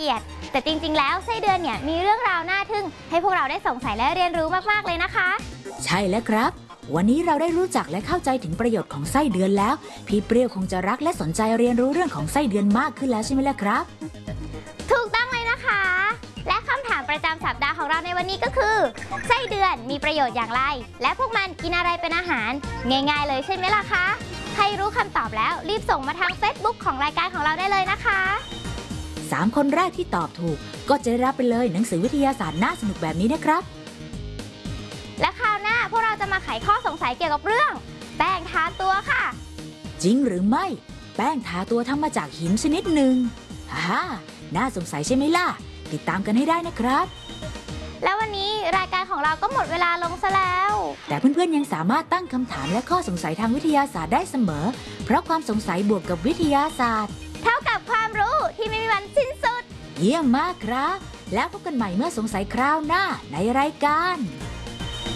กียจแต่จริงๆแล้วไส้เดือนเนี่ยมีเรื่องราวน่าทึ่งให้พวกเราได้สงสัยและเรียนรู้มากๆเลยนะคะใช่แล้วครับวันนี้เราได้รู้จักและเข้าใจถึงประโยชน์ของไส้เดือนแล้วพี่เปรี้ยวคงจะรักและสนใจเรียนรู้เรื่องของไส้เดือนมากขึ้นแล้วใช่ไหมล่ะครับถูกต้องเลยนะคะและคำถามประจำสัปดาห์ของเราในวันนี้ก็คือไส้เดือนมีประโยชน์อย่างไรและพวกมันกินอะไรเป็นอาหารง่ายๆเลยใช่ไหมล่ะคะใครรู้คำตอบแล้วรีบส่งมาทาง Facebook ของรายการของเราได้เลยนะคะ 3 คนแรกที่ตอบถูกก็จะได้รับไปเลยหนังสือวิทยาศาสตร์น่าสนุกแบบนี้นะครับและคราวหน้าพวกเราจะมาไขข้อสงสัยเกี่ยวกับเรื่องแป้งทาตัวค่ะจริงหรือไม่แป้งทาตัวทำมาจากหินชนิดหนึ่งน่าสงสัยใช่ไหมล่ะติดตามกันให้ได้นะครับแล้ววันนี้รายการของเราก็หมดเวลาลงซะแล้วแต่เพื่อนๆยังสามารถตั้งคำถามและข้อสงสัยทางวิทยาศาสตร์ได้เสมอเพราะความสงสัยบวกกับวิทยาศาสตร์เท่ากับความรู้ที่ไม่มีวันสิ้นสุดเยี่ยมมากครับแล้วพบกันใหม่เมื่อสงสัยคราวหน้าในรายการ